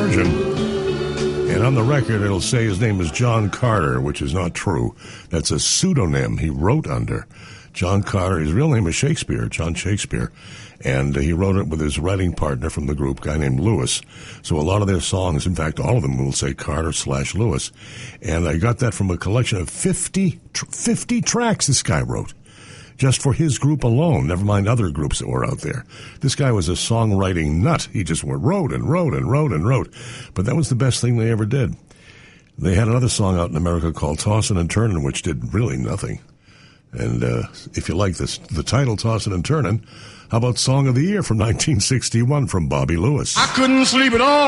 Virgin. And on the record, it'll say his name is John Carter, which is not true. That's a pseudonym he wrote under. John Carter, his real name is Shakespeare, John Shakespeare. And he wrote it with his writing partner from the group, a guy named Lewis. So a lot of their songs, in fact, all of them will say Carter/Lewis. And I got that from a collection of 50 tracks this guy wrote. Just for his group alone, never mind other groups that were out there. This guy was a songwriting nut. He just wrote and wrote and wrote and wrote. But that was the best thing they ever did. They had another song out in America called Tossin' and Turnin', which did really nothing. And if you like the title, Tossin' and Turnin', how about Song of the Year from 1961 from Bobby Lewis? I couldn't sleep at all